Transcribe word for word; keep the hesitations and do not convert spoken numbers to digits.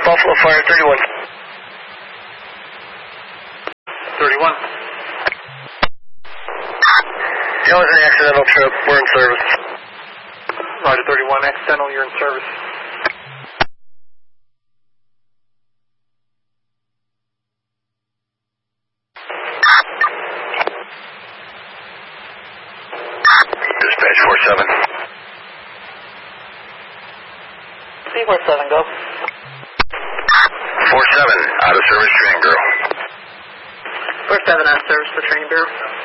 Buffalo Fire thirty-one. thirty-one. That was an accidental trip. We're in service. Roger, thirty-one. Accidental, you're in service. Dispatch four seven. C four seven, go. four seven, out of service, training bureau. four seven, out of service, the training bureau.